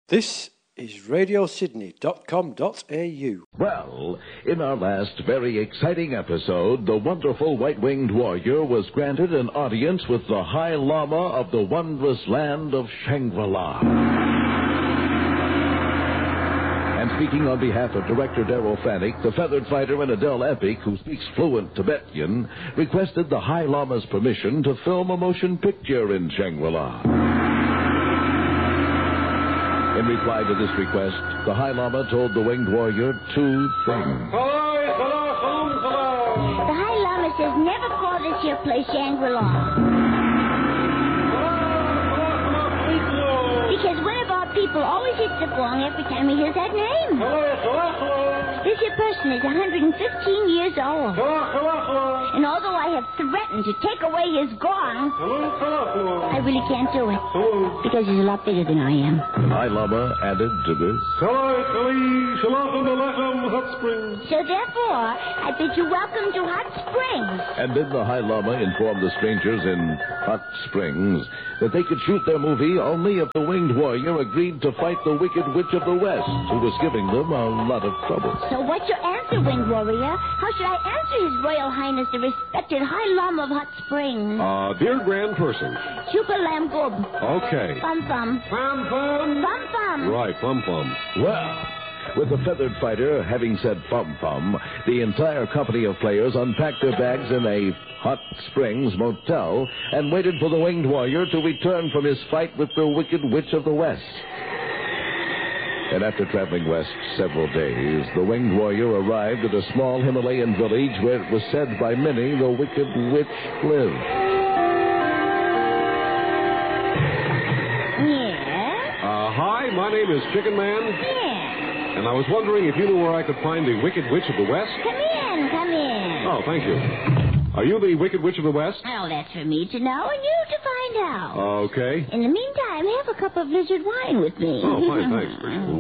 This is radiosydney.com.au. Well, in our last very exciting episode, the wonderful white-winged warrior was granted an audience with the High Lama of the wondrous land of Shangri-La. And speaking on behalf of director Daryl Fannick, the feathered fighter and Adele Epic, who speaks fluent Tibetan, requested the High Lama's permission to film a motion picture in Shangri-La. In reply to this request, the High Lama told the winged warrior two things. The High Lama says never call this here place Shangri-La. Because one of our people always hits the gong every time he hears that name. This here person is 115 years old. And although I have threatened to take away his gong, I really can't do it. Because he's a lot bigger than I am. The High Lama added to this. So therefore, I bid you welcome to Hot Springs. And then the High Lama informed the strangers in Hot Springs that they could shoot their movie only if the winged warrior agreed to fight the Wicked Witch of the West, who was giving them a lot of trouble. So what's your answer, winged warrior? How should I answer His Royal Highness, the respected High Lama of Hot Springs? Dear grand person. Chupa lamb goob. Okay. Bum bum. Bum bum. Bum bum. Right, bum bum. Well, with the feathered fighter having said fum-fum, the entire company of players unpacked their bags in a Hot Springs motel and waited for the winged warrior to return from his fight with the Wicked Witch of the West. And after traveling west several days, the winged warrior arrived at a small Himalayan village where it was said by many the Wicked Witch lived. Yeah? Hi, my name is Chicken Man. Yeah. And I was wondering if you knew where I could find the Wicked Witch of the West? Come in, come in. Oh, thank you. Are you the Wicked Witch of the West? Oh, that's for me to know and you to find out. Okay. In the meantime, have a cup of lizard wine with me. Oh, fine, thanks.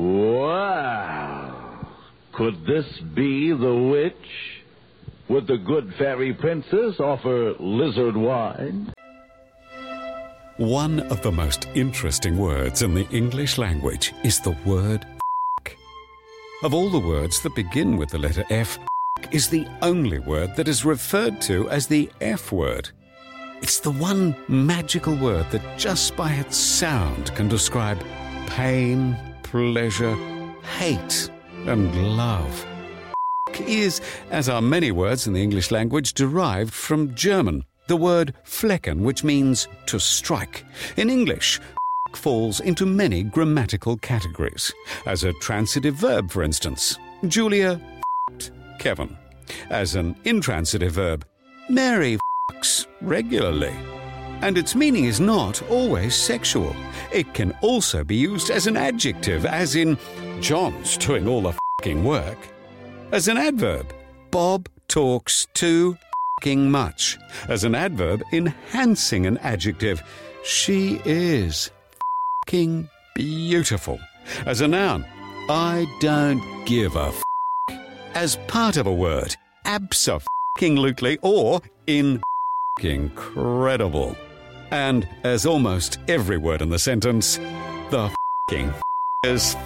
Wow! Could this be the witch? Would the good fairy princess offer lizard wine? One of the most interesting words in the English language is the word f***. Of all the words that begin with the letter F, is the only word that is referred to as the F word. It's the one magical word that just by its sound can describe pain, pleasure, hate, and love. Is, as are many words in the English language, derived from German, the word flecken, which means to strike. In English, falls into many grammatical categories. As a transitive verb, for instance, Julia Kevin. As an intransitive verb, Mary regularly. And its meaning is not always sexual. It can also be used as an adjective, as in, John's doing all the work. As an adverb, Bob talks too much. As an adverb, enhancing an adjective, she is beautiful. As a noun, I don't give a As part of a word, abso-lutely or incredible. And as almost every word in the sentence, the is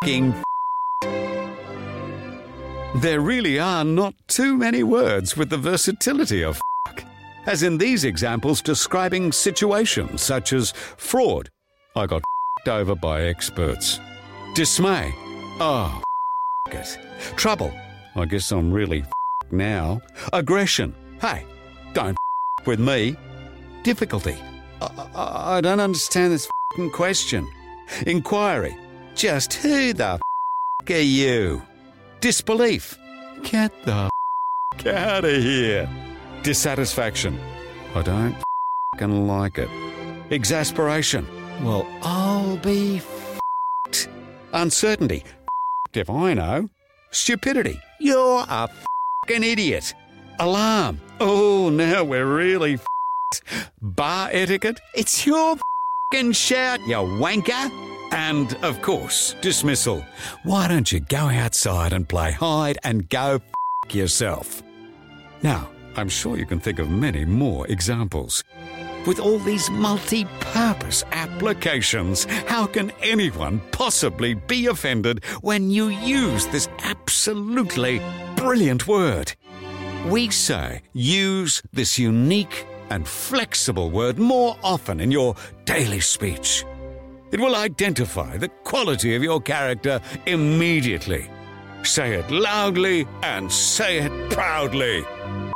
There really are not too many words with the versatility of as in these examples describing situations such as fraud, I got over by experts. Dismay, oh, it. Trouble, I guess I'm really now. Aggression, hey, don't with me. Difficulty, I don't understand this question. Inquiry, just who the are you? Disbelief, get the out of here. Dissatisfaction, I don't like it. Exasperation, well, I'll be Uncertainty, if I know. Stupidity, you're a idiot. Alarm, oh, now we're really Bar etiquette, it's your shout, you wanker. And, of course, dismissal. Why don't you go outside and play hide and go yourself? Now, I'm sure you can think of many more examples. With all these multi-purpose applications, how can anyone possibly be offended when you use this absolutely brilliant word? We say use this unique and flexible word more often in your daily speech. It will identify the quality of your character immediately. Say it loudly and say it proudly.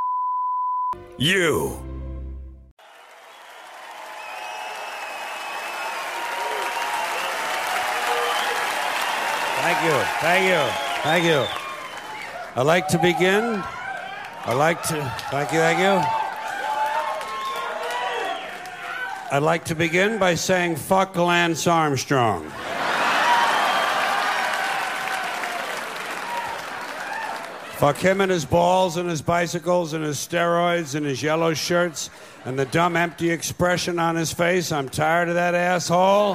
You. Thank you. Thank you. Thank you. I'd like to begin. Thank you. I'd like to begin by saying fuck Lance Armstrong. Fuck him and his balls and his bicycles and his steroids and his yellow shirts and the dumb empty expression on his face. I'm tired of that asshole.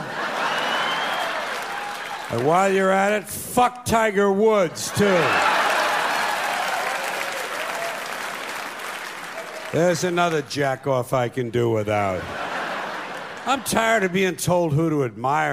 And while you're at it, fuck Tiger Woods, too. There's another jack-off I can do without. I'm tired of being told who to admire.